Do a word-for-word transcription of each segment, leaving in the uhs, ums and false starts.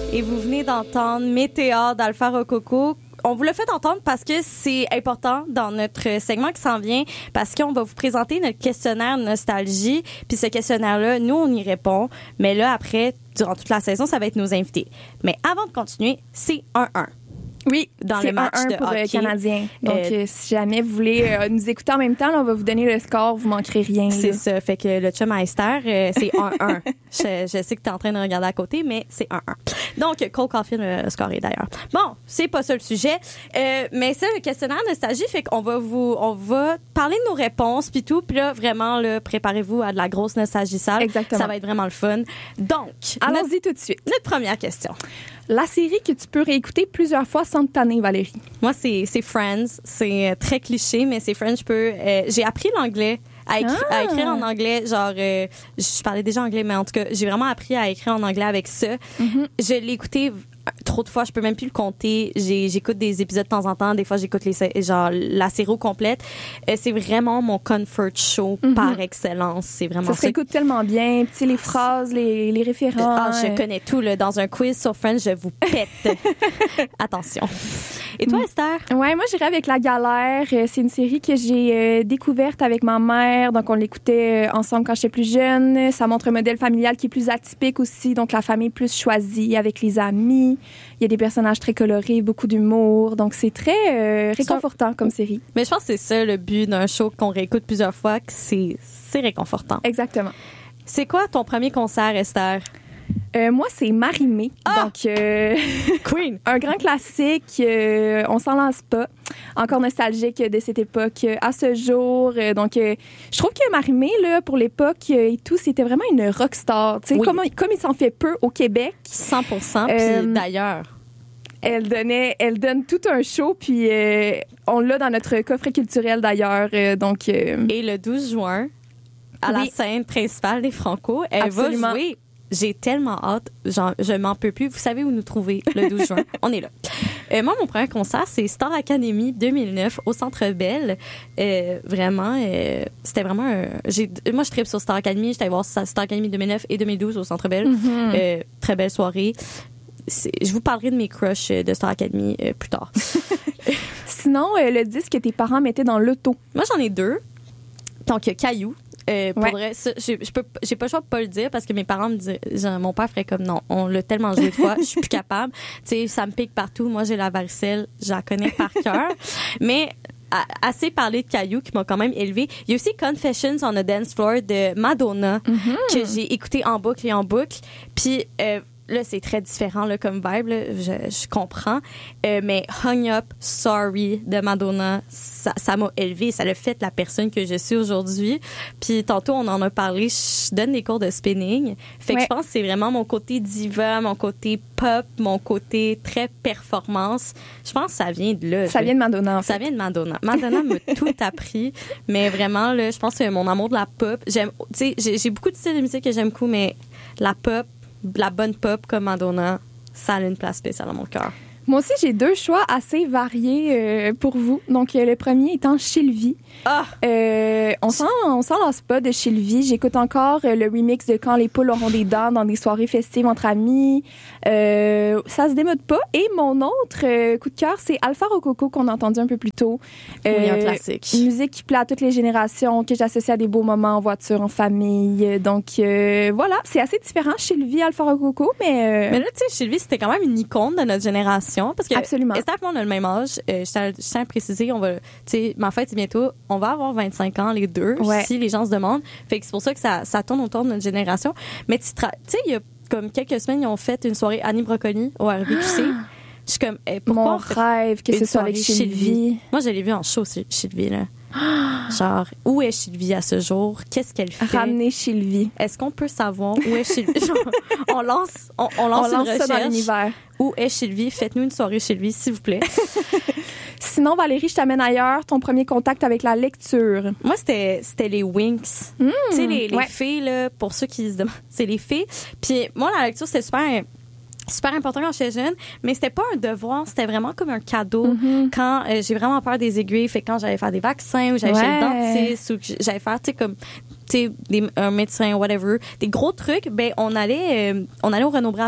Et vous venez d'entendre Météor d'Alpha Rococo. On vous le fait entendre parce que c'est important dans notre segment qui s'en vient, parce qu'on va vous présenter notre questionnaire nostalgie. Puis ce questionnaire-là, nous, on y répond. Mais là, après, durant toute la saison, ça va être nos invités. Mais avant de continuer, c'est un un. Oui, dans c'est le match un un de pour hockey. le Canadien. Donc, Euh, euh, si jamais vous voulez euh, nous écouter en même temps, là, on va vous donner le score. Vous manquerez rien. C'est là. ça. Fait que le chum à Esther, euh, c'est un un. je, je sais que t'es en train de regarder à côté, mais c'est un un. Donc, Cole Caulfield a scoré d'ailleurs. Bon, c'est pas ça le sujet. Euh, mais ça, le questionnaire nostalgie, fait qu'on va vous, on va parler de nos réponses puis tout. Puis là, vraiment, là, préparez-vous à de la grosse nostalgie sale. Exactement. Ça va être vraiment le fun. Donc, Allons-y notre, tout de suite. notre première question. La série que tu peux réécouter plusieurs fois sans te tanner, Valérie. Moi, c'est, c'est Friends. C'est euh, très cliché, mais c'est Friends. Je peux, euh, j'ai appris l'anglais. À, écri- Ah. à écrire en anglais, genre, euh, je parlais déjà anglais, mais en tout cas, j'ai vraiment appris à écrire en anglais avec ça. Mm-hmm. Je l'ai écouté trop de fois, je peux même plus le compter. J'ai, j'écoute des épisodes de temps en temps. Des fois, j'écoute les, genre, la série au complète. Euh, c'est vraiment mon comfort show Mm-hmm. par excellence. C'est vraiment Ça ça. se réécoute tellement bien. Tu sais, les phrases, les, les références. Ah, je connais tout, là. Dans un quiz sur Friends, je vous pète. Attention. Et toi, Esther? Ouais, moi j'irais avec La Galère. Euh, C'est une série que j'ai euh, découverte avec ma mère. Donc on l'écoutait euh, ensemble quand j'étais plus jeune. Ça montre un modèle familial qui est plus atypique aussi. Donc la famille plus choisie avec les amis. Il y a des personnages très colorés, beaucoup d'humour. Donc c'est très euh, réconfortant comme série. Mais je pense que c'est ça le but d'un show qu'on réécoute plusieurs fois, que c'est, c'est réconfortant. Exactement. C'est quoi ton premier concert, Esther? Euh, moi, c'est Marie-Mé. Ah! Donc, euh, Queen! un grand classique. Euh, on s'en lance pas. Encore nostalgique de cette époque euh, à ce jour. Euh, donc, euh, je trouve que Marie-Mé, là, pour l'époque euh, et tout, c'était vraiment une rockstar. Tu sais, Oui. comme, comme il s'en fait peu au Québec. cent pour cent. Euh, Puis d'ailleurs, Elle donnait, elle donne tout un show, puis euh, on l'a dans notre coffret culturel d'ailleurs. Euh, donc, euh, et le douze juin, à la Oui. scène principale des Franco, elle Absolument. va jouer. J'ai tellement hâte, genre, je m'en peux plus. Vous savez où nous trouver le douze juin. On est là. Euh, moi, mon premier concert, c'est Star Academy deux mille neuf au Centre Bell. Euh, vraiment, euh, c'était vraiment un... J'ai, moi, je tripe sur Star Academy. J'étais allée voir Star Academy deux mille neuf et deux mille douze au Centre Bell. Mm-hmm. Euh, très belle soirée. C'est, je vous parlerai de mes crushs de Star Academy euh, plus tard. sinon, euh, le disque que tes parents mettaient dans l'auto. Moi, j'en ai deux. Donc, il y a Caillou. Euh, pour Ouais. vrai, ça, j'ai, je peux, j'ai pas le choix de pas le dire parce que mes parents me disent, genre, mon père ferait comme non, on l'a tellement joué de fois, je suis plus capable. Tu sais, ça me pique partout. Moi, j'ai la varicelle, je la connais par cœur. Mais à- assez parlé de Caillou qui m'a quand même élevé. Il y a aussi Confessions on a Dance Floor de Madonna que j'ai écouté en boucle et en boucle. Puis euh, là, c'est très différent là, comme vibe, là, je, je comprends. Euh, mais Hung Up, Sorry de Madonna, ça, ça m'a élevée. Ça l'a fait la personne que je suis aujourd'hui. Puis tantôt, on en a parlé, je donne des cours de spinning. Fait que Ouais. je pense que c'est vraiment mon côté diva, mon côté pop, mon côté très performance. Je pense que ça vient de là. Ça Je- vient de Madonna. En fait. ça vient de Madonna. Madonna m'a tout appris, mais vraiment là, je pense que mon amour de la pop, j'aime, tu sais, j'ai, j'ai beaucoup de styles de musique que j'aime beaucoup, mais la pop, la bonne pop comme Madonna, ça a une place spéciale dans mon cœur. Moi aussi, j'ai deux choix assez variés euh, pour vous. Donc, euh, le premier étant Sylvie. Ah, Euh, on s'en, on s'en lasse pas de Sylvie. J'écoute encore euh, le remix de Quand les poules auront des dents dans des soirées festives entre amis. Euh, ça se démode pas. Et mon autre euh, coup de cœur, c'est Alpha Rococo qu'on a entendu un peu plus tôt. oui, un Euh, classique. Une musique qui plaît à toutes les générations, que j'associe à des beaux moments en voiture, en famille. Donc, euh, voilà. C'est assez différent, Sylvie, Alpha Rococo, mais... euh, Mais là, tu sais, Sylvie, c'était quand même une icône de notre génération. Parce que Absolument. Esther et moi, on a le même âge. Euh, je, tiens, je tiens à préciser, on va, tu sais, ma fête, c'est bientôt. On va avoir vingt-cinq ans, les deux, Ouais. si les gens se demandent. Fait que c'est pour ça que ça, ça tourne autour de notre génération. Mais tu tra- tu sais, il y a comme quelques semaines, ils ont fait une soirée Annie Brocoli au R B Q C. Je suis comme, eh, pourquoi Mon on fait rêve que une ce soit avec soirée Sylvie. Moi, je l'ai vu en show, Sy- Sylvie, là. Genre, où est Sylvie à ce jour? Qu'est-ce qu'elle fait? Ramener Sylvie. Est-ce qu'on peut savoir où est Sylvie? Genre, on lance, on, on lance On lance une ça dans recherche. l'univers. Où est Sylvie? Faites-nous une soirée Sylvie, s'il vous plaît. Sinon, Valérie, je t'amène ailleurs. Ton premier contact avec la lecture. Moi, c'était, c'était les Winx. tu sais, les, les ouais. filles, là, pour ceux qui se demandent, c'est les filles. Puis moi, la lecture, c'était super, super important quand j'étais jeune, mais c'était pas un devoir, c'était vraiment comme un cadeau. Mm-hmm. Quand euh, j'ai vraiment peur des aiguilles, fait que quand j'allais faire des vaccins ou j'allais Ouais. chez le dentiste ou que j'allais faire, tu sais, comme, tu sais, des- un médecin, whatever, des gros trucs, ben, on allait, euh, on allait au Renaud-Bré après.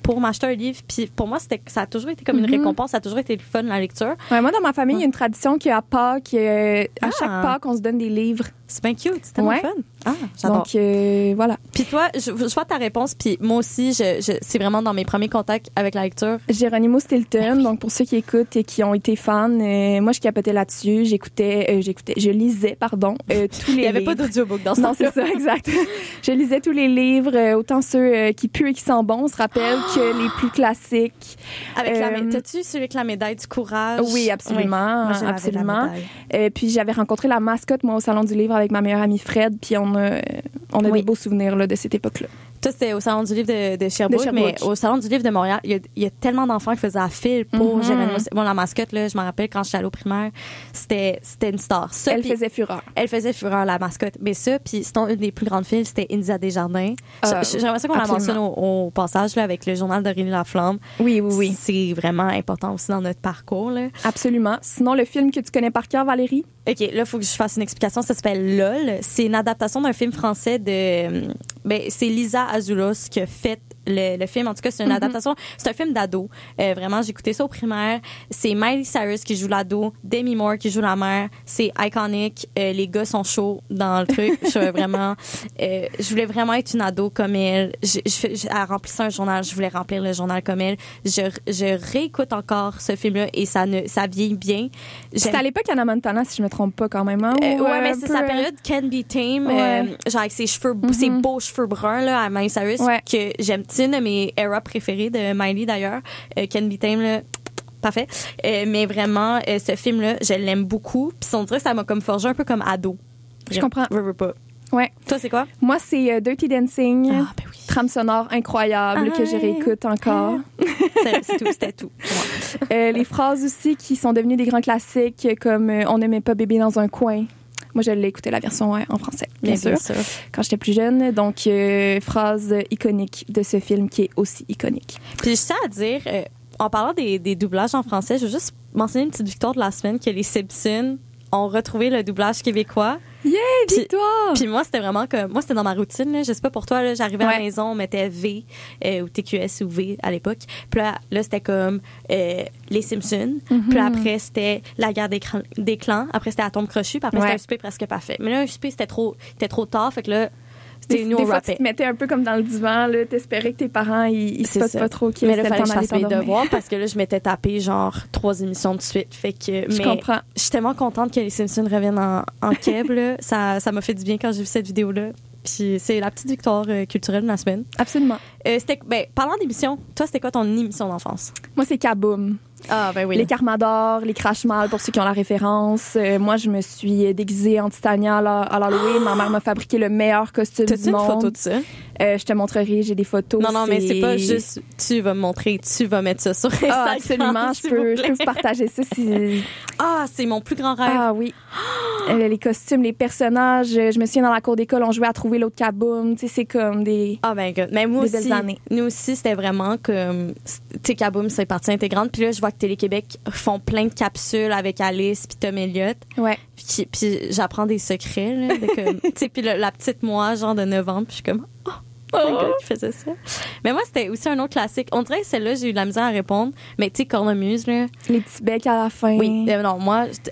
pour m'acheter un livre. Puis pour moi, c'était, ça a toujours été comme une Mm-hmm. récompense. Ça a toujours été le fun, la lecture. Ouais, moi, dans ma famille, il y a une tradition qu'à Pâques, euh, à Ah. chaque Pâques, on se donne des livres. C'est bien cute. C'est tellement Ouais. fun. Ah, j'adore. Donc, euh, voilà. Puis toi, je, je vois ta réponse. Puis moi aussi, je, je, c'est vraiment dans mes premiers contacts avec la lecture. Geronimo Stilton, donc pour ceux qui écoutent et qui ont été fans, euh, moi, je capotais là-dessus. J'écoutais, euh, j'écoutais, je lisais, pardon, euh, tous les Il n'y avait livres. pas d'audiobook dans ce Non, temps-là. c'est ça, exact. Je lisais tous les livres, euh, autant ceux euh, qui puent et qui sont bons. On se rappelle que les plus classiques. Avec la, Euh, mé- t'as-tu celui avec la médaille du courage? Oui, absolument, Moi, j'avais la absolument. médaille. Euh, puis j'avais rencontré la mascotte, moi, au Salon du Livre avec ma meilleure amie Fred, puis on a, on a Oui. des beaux souvenirs là, de cette époque-là. Toi, c'était au Salon du Livre de, de, Sherbrooke, De Sherbrooke. mais au Salon du Livre de Montréal, il y a, il y a tellement d'enfants qui faisaient la file pour Mhm. Geronimo. Bon, la mascotte, là, je me rappelle quand j'étais allée au primaire, c'était, c'était une star. Ça, Elle puis- faisait fureur. Elle faisait fureur, la mascotte. Mais ça, puis sinon, une des plus grandes files, c'était India Desjardins. Euh, J- J'aimerais ça qu'on la absolument. mentionne au, au passage, là, avec le journal d'Aurélie Laflamme. Oui, oui, oui. C'est vraiment important aussi dans notre parcours, là. Absolument. Sinon, le film que tu connais par cœur, Valérie? OK, là, il faut que je fasse une explication. Ça s'appelle LOL. C'est une adaptation d'un film français de... Ben, c'est Lisa Azulos qui a fait le, le film. En tout cas, c'est une Mhm. adaptation. C'est un film d'ado. Euh, vraiment, j'ai écouté ça au primaire. C'est Miley Cyrus qui joue l'ado, Demi Moore qui joue la mère. C'est iconique. Euh, les gars sont chauds dans le truc. Je suis vraiment... euh, je voulais vraiment être une ado comme elle. Je, je, fais- je- elle remplissait un journal. Je voulais remplir le journal comme elle. Je, je réécoute encore ce film-là et ça, ne, ça vieillit bien. C'était J'aime- à l'époque Anna Montana, si je me trompe pas quand même. Hein? euh, Ou, ouais, euh, mais un c'est peu, sa euh, période Can Be Tame, Ouais. euh, genre avec ses cheveux, Mhm. ses beaux cheveux bruns là, à Miley Cyrus, Ouais. que j'aime. C'est une de mes eras préférées de Miley d'ailleurs. Euh, Can Be Tame, là, parfait. Euh, mais vraiment, euh, ce film-là, je l'aime beaucoup. Puis on dirait que ça m'a comme forgé un peu comme ado. Je comprends. Veux, veux pas. Ouais. Toi, c'est quoi? Moi, c'est euh, Dirty Dancing. Ah, ben oui. Trame sonore incroyable Ah, que je réécoute encore. C'est c'est tout, c'était tout. Ouais. Euh, les phrases aussi qui sont devenues des grands classiques comme euh, On n'aimait pas bébé dans un coin. Moi, je l'ai écouté la version ouais, en français, bien, Mais sûr, quand j'étais plus jeune. Donc, euh, phrase iconique de ce film qui est aussi iconique. Puis je tiens à dire, euh, en parlant des, des doublages en français, je veux juste mentionner une petite victoire de la semaine que les Simpsons ont retrouvé le doublage québécois. Yeah, Puis- victoire! Puis moi, c'était vraiment comme... Moi, c'était dans ma routine. Là. Je sais pas pour toi, là, j'arrivais à Ouais. la maison, on mettait V euh, ou T Q S ou V à l'époque. Puis là, là c'était comme euh, Les Simpsons. Mhm. Puis là, après, c'était La guerre des, cran- des clans. Après, c'était Atome crochu. Puis après, Ouais. c'était un souper presque parfait. Mais là, un souper, c'était trop, c'était trop tard. Fait que là, Des, c'était nous, des on fois, tu rappait. te mettais un peu comme dans le divan, là, t'espérais que tes parents, ils, ils C'est spotent ça. pas trop qu'il Mais là, restait il le fallait temps que je d'aller fasse mes s'endormir. devoirs parce que là, je m'étais tapé genre trois émissions de suite. Fait que, Je mais comprends. je suis tellement contente que les Simpsons reviennent en, en keb. Là. Ça, ça m'a fait du bien quand j'ai vu cette vidéo-là. Puis c'est la petite victoire euh, culturelle de la semaine. Absolument. Euh, c'était, ben, parlant d'émission, toi, c'était quoi ton émission d'enfance? Moi, c'est Kaboom. Ah, ben oui. Les Carmadors, les Crash Mal, pour ceux qui ont la référence. Euh, moi, je me suis déguisée en Titania à la- à l'Halloween. Ma mère m'a fabriqué le meilleur costume T'as-tu du une monde. photo de ça? Euh, je te montrerai, j'ai des photos. Non, non, mais c'est pas juste tu vas me montrer, tu vas mettre ça sur Instagram. Ah, absolument, je s'il peux, vous je plaît. peux vous partager ça. Si... Ah, c'est mon plus grand rêve. Ah oui. Euh, les costumes, les personnages. euh, Je me souviens dans la cour d'école, on jouait à trouver l'autre Kaboom. Tu sais, c'est comme des... Ah ben God. Mais moi Des aussi, belles années. nous aussi, c'était vraiment comme, tu sais, Kaboom, c'est partie intégrante. Puis là, je vois que Télé-Québec font plein de capsules avec Alice puis Tom Elliott. Ouais. Puis, puis j'apprends des secrets, là. de comme- Tu sais, puis le- la petite moi, genre de neuf ans, puis je suis comme, oh, my God, qui faisait ça. Mais moi, c'était aussi un autre classique. On dirait que celle-là, j'ai eu de la misère à répondre. Mais tu sais, Cornemuse, là. Les petits becs à la fin. Oui, euh, non, moi,